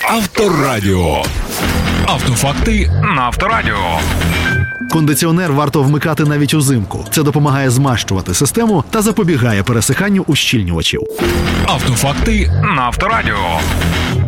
Авторадіо. Автофакти на Авторадіо. Кондиціонер варто вмикати навіть узимку. Це допомагає змащувати систему та запобігає пересиханню ущільнювачів. Автофакти на Авторадіо.